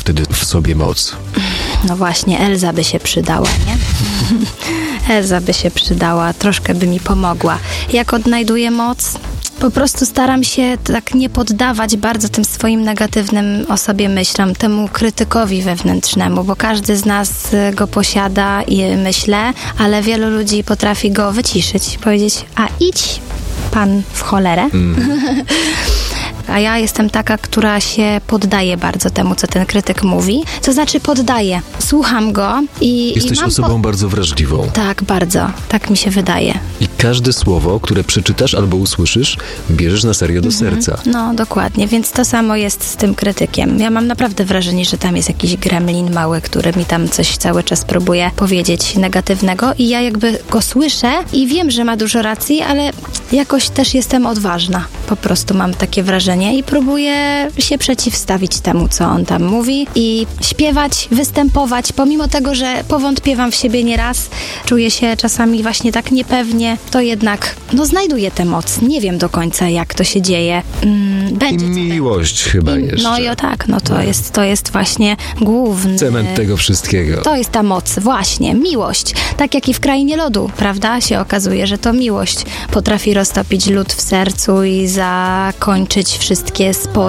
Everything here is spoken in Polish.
wtedy w sobie moc? No właśnie, Elza by się przydała, nie? Elza by się przydała, troszkę by mi pomogła. Jak odnajduję moc? Po prostu staram się tak nie poddawać bardzo tym swoim negatywnym o sobie myślom, temu krytykowi wewnętrznemu, bo każdy z nas go posiada i myślę, ale wielu ludzi potrafi go wyciszyć, powiedzieć, a idź pan w cholerę. A ja jestem taka, która się poddaje bardzo temu, co ten krytyk mówi. To znaczy poddaję. Słucham go i Jesteś mam osobą bardzo wrażliwą. Tak, bardzo. Tak mi się wydaje. I każde słowo, które przeczytasz albo usłyszysz, bierzesz na serio do serca. No, dokładnie. Więc to samo jest z tym krytykiem. Ja mam naprawdę wrażenie, że tam jest jakiś gremlin mały, który mi tam coś cały czas próbuje powiedzieć negatywnego i ja jakby go słyszę i wiem, że ma dużo racji, ale jakoś też jestem odważna. Po prostu mam takie wrażenie i próbuję się przeciwstawić temu, co on tam mówi i śpiewać, występować, pomimo tego, że powątpiewam w siebie nieraz, czuję się czasami właśnie tak niepewnie, to jednak znajduję tę moc. Nie wiem do końca, jak to się dzieje. Będzie I miłość chyba jeszcze. No i tak, to jest właśnie główny... Cement tego wszystkiego. To jest ta moc, właśnie, miłość. Tak jak i w Krainie Lodu, prawda? Się okazuje, że to miłość potrafi roztopić lód w sercu i zakończyć wszystkie spory.